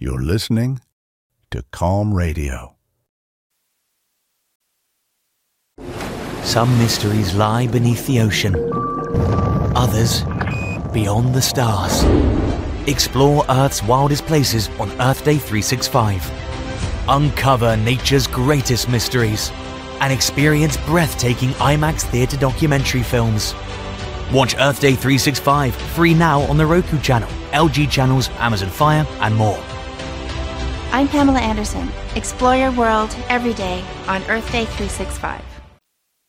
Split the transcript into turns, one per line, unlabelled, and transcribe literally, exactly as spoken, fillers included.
You're listening to Calm Radio.
Some mysteries lie beneath the ocean. Others beyond the stars. Explore Earth's wildest places on Earth Day three sixty-five. Uncover nature's greatest mysteries and experience breathtaking IMAX theatre documentary films. Watch Earth Day three sixty-five free now on the Roku channel, L G channels, Amazon Fire, and more.
I'm Pamela Anderson. Explore your world every day on Earth Day three sixty-five.